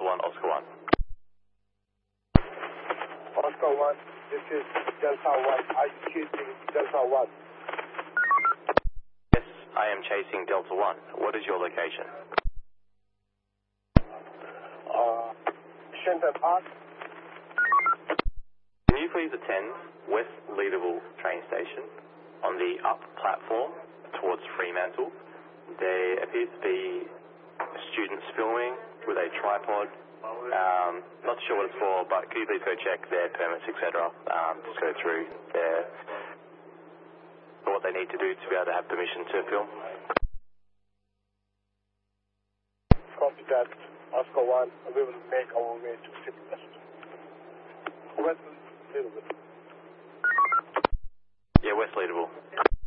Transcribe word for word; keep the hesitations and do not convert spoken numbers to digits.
one, Oscar one. Oscar one, this is Delta one. Are you chasing Delta one? Yes, I am chasing Delta one. What is your location? Uh, Shenton Park. Can you please attend West Leederville train station on the up platform towards Fremantle? There appears to be students filming with a tripod. Um, not sure what it's for, but could you please go check their permits, et cetera. Um, just go through their what they need to do to be able to have permission to film. Copy that, Oscar one. We will make our way to City West. West Leederville. Yeah, West Leederville.